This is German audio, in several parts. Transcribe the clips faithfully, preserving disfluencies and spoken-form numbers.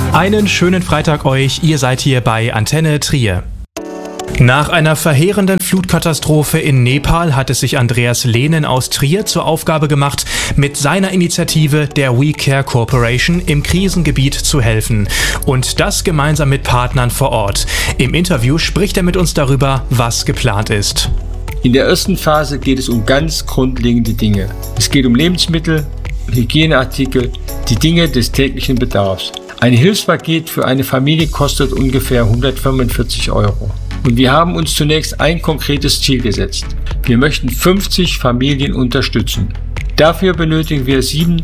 Einen schönen Freitag euch, ihr seid hier bei Antenne Trier. Nach einer verheerenden Flutkatastrophe in Nepal hat es sich Andreas Lehnen aus Trier zur Aufgabe gemacht, mit seiner Initiative der We Care Corporation im Krisengebiet zu helfen. Und das gemeinsam mit Partnern vor Ort. Im Interview spricht er mit uns darüber, was geplant ist. In der ersten Phase geht es um ganz grundlegende Dinge. Es geht um Lebensmittel, Hygieneartikel, die Dinge des täglichen Bedarfs. Ein Hilfspaket für eine Familie kostet ungefähr hundertfünfundvierzig Euro. Und wir haben uns zunächst ein konkretes Ziel gesetzt. Wir möchten fünfzig Familien unterstützen. Dafür benötigen wir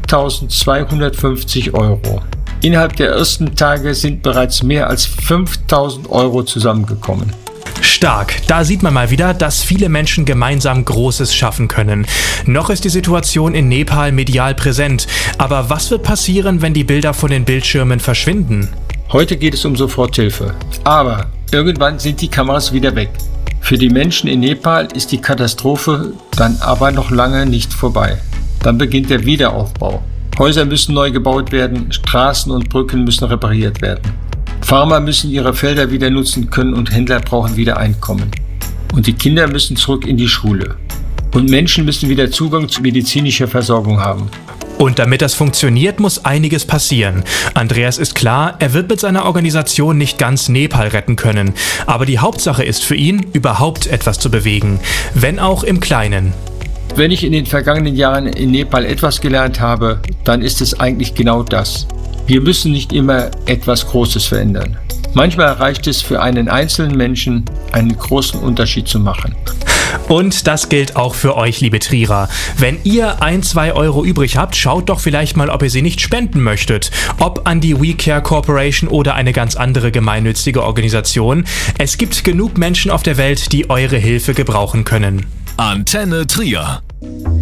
siebentausendzweihundertfünfzig Euro. Innerhalb der ersten Tage sind bereits mehr als fünftausend Euro zusammengekommen. Stark, da sieht man mal wieder, dass viele Menschen gemeinsam Großes schaffen können. Noch ist die Situation in Nepal medial präsent. Aber was wird passieren, wenn die Bilder von den Bildschirmen verschwinden? Heute geht es um Soforthilfe. Aber irgendwann sind die Kameras wieder weg. Für die Menschen in Nepal ist die Katastrophe dann aber noch lange nicht vorbei. Dann beginnt der Wiederaufbau. Häuser müssen neu gebaut werden, Straßen und Brücken müssen repariert werden. Farmer müssen ihre Felder wieder nutzen können und Händler brauchen wieder Einkommen. Und die Kinder müssen zurück in die Schule. Und Menschen müssen wieder Zugang zu medizinischer Versorgung haben. Und damit das funktioniert, muss einiges passieren. Andreas ist klar, er wird mit seiner Organisation nicht ganz Nepal retten können. Aber die Hauptsache ist für ihn, überhaupt etwas zu bewegen. Wenn auch im Kleinen. Wenn ich in den vergangenen Jahren in Nepal etwas gelernt habe, dann ist es eigentlich genau das. Wir müssen nicht immer etwas Großes verändern. Manchmal reicht es für einen einzelnen Menschen, einen großen Unterschied zu machen. Und das gilt auch für euch, liebe Trierer. Wenn ihr ein, zwei Euro übrig habt, schaut doch vielleicht mal, ob ihr sie nicht spenden möchtet. Ob an die We Care Corporation oder eine ganz andere gemeinnützige Organisation. Es gibt genug Menschen auf der Welt, die eure Hilfe gebrauchen können. Antenne Trier.